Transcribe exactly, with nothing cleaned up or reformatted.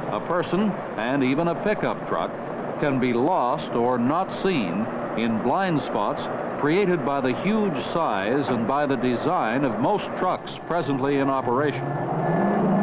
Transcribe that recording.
A person and even a pickup truck can be lost or not seen in blind spots created by the huge size and by the design of most trucks presently in operation.